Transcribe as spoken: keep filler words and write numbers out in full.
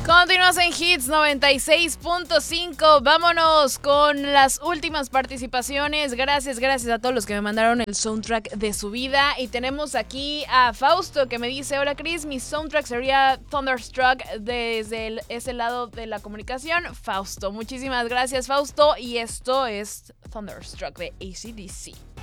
Continuamos en Hits noventa y seis punto cinco. Vámonos con las últimas participaciones. Gracias, gracias a todos los que me mandaron el soundtrack de su vida. Y tenemos aquí a Fausto que me dice: hola Chris, mi soundtrack sería Thunderstruck desde el, ese lado de la comunicación. Fausto, muchísimas gracias Fausto. Y esto es Thunderstruck de A C/D C.